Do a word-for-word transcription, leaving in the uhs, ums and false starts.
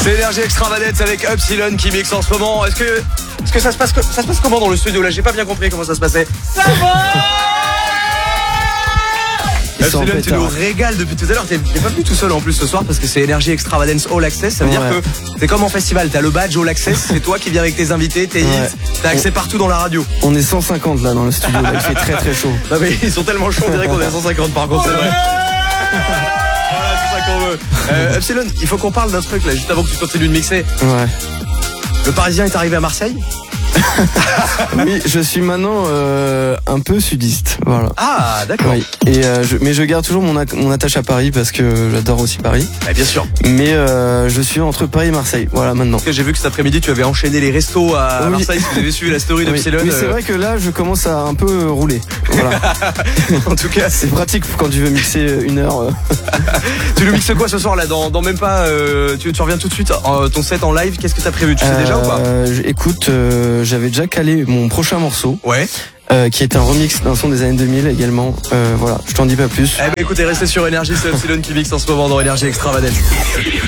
C'est Énergie Extravagance avec Upsilon qui mixe en ce moment. Est-ce que, est-ce que ça se passe, ça se passe comment dans le studio là? J'ai pas bien compris comment ça se passait. Ça va Upsilon, tu nous régales depuis tout à l'heure. T'es pas venu tout seul en plus ce soir parce que c'est Énergie Extravagance All Access. Ça veut ouais. dire que c'est comme en festival. T'as le badge All Access, c'est toi qui viens avec tes invités, tes hits. Ouais. T'as accès on... partout dans la radio. On est cent cinquante là dans le studio. Là, il fait très très chaud. Non mais ils sont tellement chauds, on dirait qu'on est à cent cinquante par contre. C'est vrai. Voilà, c'est ça qu'on veut. Euh, Upsilon, il faut qu'on parle d'un truc là juste avant que tu continues de mixer. Ouais. Le Parisien est arrivé à Marseille. Oui, je suis maintenant euh, un peu sudiste, voilà. Ah, d'accord. Oui. Et euh, je, mais je garde toujours mon, mon attache à Paris parce que j'adore aussi Paris. Bah, bien sûr. Mais euh, je suis entre Paris et Marseille, voilà maintenant. J'ai vu que cet après-midi tu avais enchaîné les restos à oui. Marseille. Si vous avez suivi la story oui. d'Epsilon. Oui, c'est vrai que là je commence à un peu rouler. Voilà. En tout cas, c'est pratique quand tu veux mixer une heure. Tu nous mixes quoi ce soir là? Dans, dans même pas. Euh, tu, tu reviens tout de suite. Euh, ton set en live, qu'est-ce que t'as prévu? Tu sais euh, déjà ou pas? Écoute, euh, j'avais déjà calé mon prochain morceau. Ouais. Euh, qui est un remix d'un son des années deux mille également. Euh, voilà, je t'en dis pas plus. Eh ben écoutez, restez sur Énergie, c'est Upsilon qui mixe en ce moment dans Énergie Extravagance.